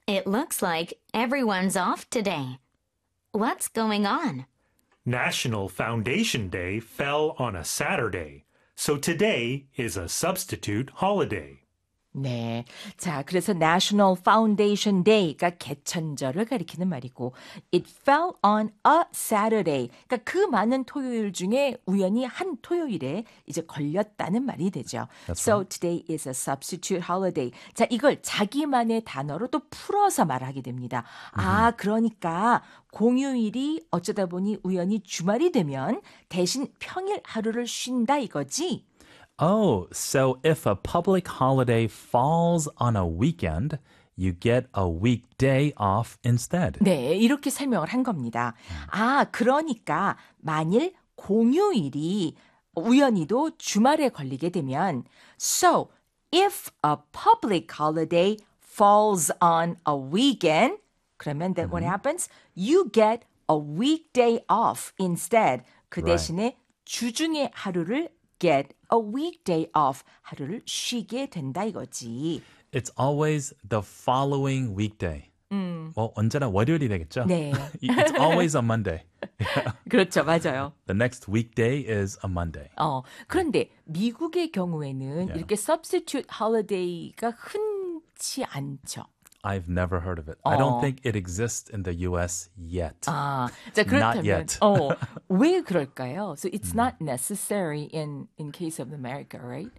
It looks like everyone's off today. What's going on? National Foundation Day fell on a Saturday, so today is a substitute holiday. 네. 자, 그래서 National Foundation Day가 개천절을 가리키는 말이고 It fell on a Saturday. 그러니까 그 많은 토요일 중에 우연히 한 토요일에 이제 걸렸다는 말이 되죠. So today is a substitute holiday. 자, 이걸 자기만의 단어로 또 풀어서 말하게 됩니다. 아, 그러니까 공휴일이 어쩌다 보니 우연히 주말이 되면 대신 평일 하루를 쉰다 이거지? Oh, so if a public holiday falls on a weekend, you get a weekday off instead. 네, 이렇게 설명을 한 겁니다. 아, 그러니까 만일 공휴일이 우연히도 주말에 걸리게 되면 So, if a public holiday falls on a weekend, 그러면 then what happens? You get a weekday off instead. 그 대신에 주중에 하루를 get a weekday off. 하루를 쉬게 된다 이거지. It's always the following weekday. 언제나 월요일이 되겠죠? 네. It's always a Monday. 그렇죠, 맞아요. The next weekday is a Monday. 그런데 미국의 경우에는 이렇게 substitute holiday가 흔치 않죠. I've never heard of it. I don't think it exists in the US yet. 자, 그렇다면 Not yet. 왜 그럴까요? So it's not necessary in case of America, right?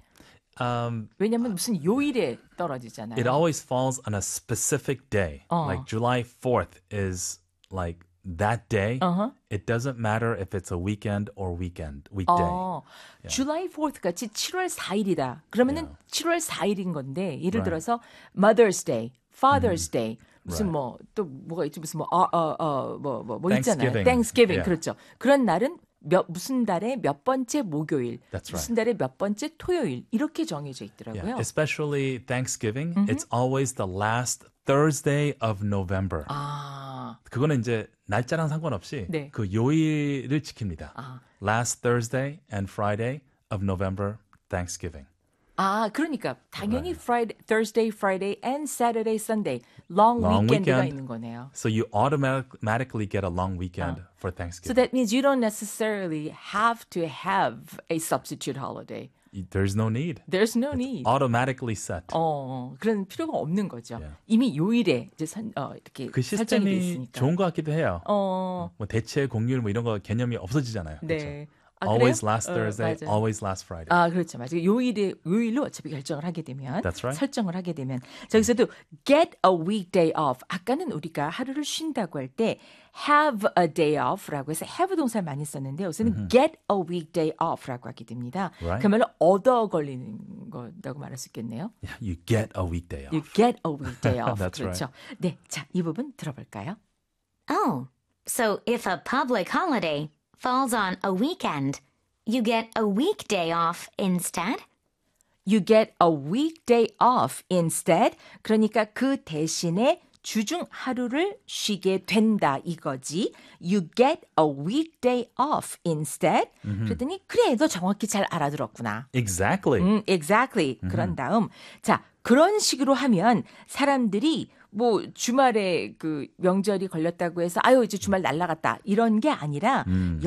왜냐면 무슨 요일에 떨어지잖아요. It always falls on a specific day. Like July 4th is like that day. It doesn't matter if it's a weekend or weekday. July 4th 같이 7월 4일이다. 그러면은 7월 4일인 건데 예를 들어서 Mother's Day, Father's Day 무슨 뭐 또 뭐가 있지 무슨 뭐 있잖아요. Thanksgiving 그렇죠. 그런 날은 무슨 달의 몇 번째 목요일, That's 무슨 달의 몇 번째 토요일 이렇게 정해져 있더라고요. Yeah, especially Thanksgiving, it's always the last Thursday of November. 그거는 이제 날짜랑 상관없이 네. 그 요일을 지킵니다. Last Thursday and Friday of November, Thanksgiving. 그러니까 당연히 Thursday, Friday, and Saturday, Sunday long weekend가 있는 거네요. So you automatically get a long weekend for So Thanksgiving. that means you don't necessarily have to have a substitute holiday. There's no need. There's no need. Automatically set. 그런 필요가 없는 거죠. Yeah. 이미 요일에 이제 이렇게 그 설정이 돼 시스템이 있으니까. 좋은 것 같기도 해요. 뭐 대체 공휴일 뭐 이런 거 개념이 없어지잖아요. 네. 그렇죠? 아, always 그래요? last Thursday, 맞아요. always last Friday. 그렇죠. 맞아요. 요일로 어차피 결정을 하게 되면, That's right. 설정을 하게 되면. 저기서도 get a weekday off. 아까는 우리가 하루를 쉰다고 할 때 have a day off라고 해서 have 동사를 많이 썼는데 여기서는 get a weekday off라고 하게 됩니다. Right. 그야말로 얻어 걸리는 거라고 말할 수 있겠네요. Yeah, you get a weekday off. You get a weekday off. That's 그렇죠. 네, 자, 이 부분 들어볼까요? Oh, so if a public holiday falls on a weekend, you get a weekday off instead? You get a weekday off instead. 그러니까 그 대신에 주중 하루를 쉬게 된다 이거지. You get a weekday off instead. 그랬더니 그래, 너 정확히 잘 알아들었구나. Exactly. Exactly. 그런 다음 자, 그런 식으로 하면 사람들이 뭐 주말에 그 명절이 걸렸다고 해서 아유 이제 주말 날라갔다 이런 게 아니라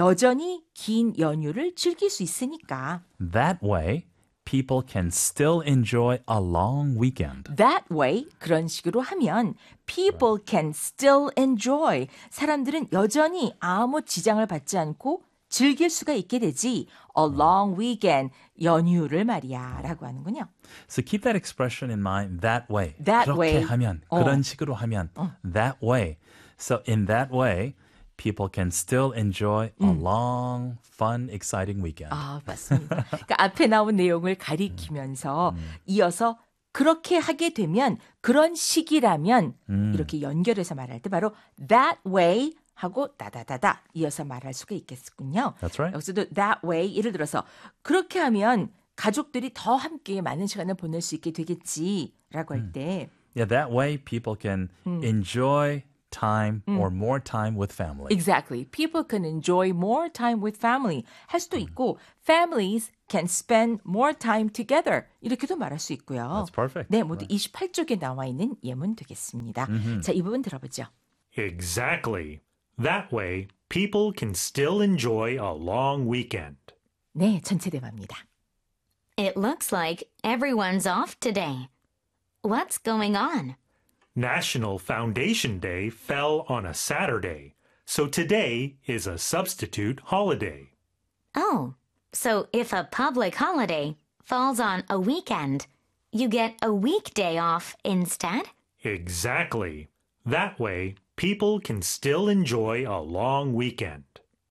여전히 긴 연휴를 즐길 수 있으니까. That way, people can still enjoy a long weekend. That way, 그런 식으로 하면 people can still enjoy. 사람들은 여전히 아무 지장을 받지 않고 즐길 수가 있게 되지. A long weekend, 연휴를 말이야 라고 하는군요. So keep that expression in mind, that way. That 그렇게 way. 하면, 그런 식으로 하면, that way. So in that way, people can still enjoy a long, fun, exciting weekend. 맞습니다. 그러니까 앞에 나온 내용을 가리키면서 이어서 그렇게 하게 되면 그런 식이라면 이렇게 연결해서 말할 때 바로 that way 하고 다다다다 이어서 말할 수가 있겠군요. That's right. 여기서도 that way 예를 들어서 그렇게 하면 가족들이 더 함께 많은 시간을 보낼 수 있게 되겠지라고 할 때 Yeah, that way people can enjoy time or more time with family. Exactly. People can enjoy more time with family 할 수도 있고 families can spend more time together 이렇게도 말할 수 있고요. That's perfect. 네, 모두 28쪽에 나와 있는 예문 되겠습니다. 자, 이 부분 들어보죠. Exactly. That way, people can still enjoy a long weekend. 네, 전체 대화입니다. It looks like everyone's off today. What's going on? National Foundation Day fell on a Saturday, so today is a substitute holiday. Oh, so if a public holiday falls on a weekend, you get a weekday off instead? Exactly. That way, people can still enjoy a long weekend.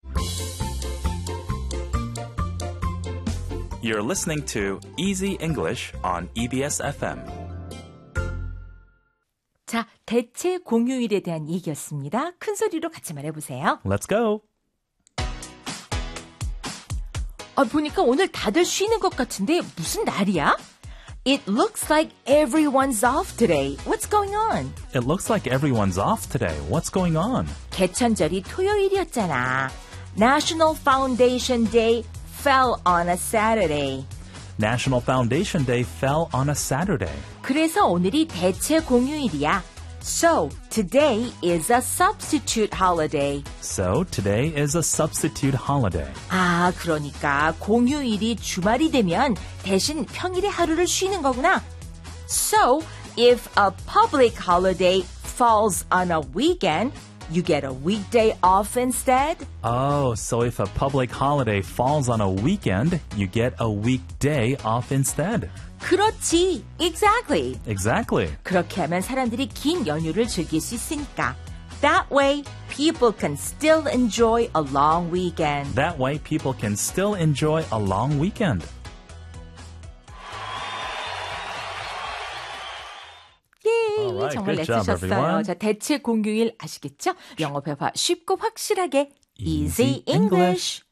You're listening to Easy English on EBS FM. 자, 대체 공휴일에 대한 얘기였습니다. 큰 소리로 같이 말해보세요. Let's go. 보니까 오늘 다들 쉬는 것 같은데 무슨 날이야? It looks like everyone's off today. What's going on? It looks like everyone's off today. What's going on? 개천절이 토요일이었잖아. National Foundation Day fell on a Saturday. National Foundation Day fell on a Saturday. 그래서 오늘이 대체 공휴일이야. So, today is a substitute holiday. So today is a substitute holiday. 아, 그러니까 공휴일이 주말이 되면 대신 평일에 하루를 쉬는 거구나. So, if a public holiday falls on a weekend, you get a weekday off instead? Oh, so if a public holiday falls on a weekend, you get a weekday off instead. 그렇지. Exactly. Exactly. 그렇게 하면 사람들이 긴 연휴를 즐길 수 있으니까. That way, people can still enjoy a long weekend. That way, people can still enjoy a long weekend. 예, Alright, 정말 good job, 애쓰셨어요. everyone. 자, 대체 공휴일 아시겠죠? 영어 배화 쉽고 확실하게 Easy English.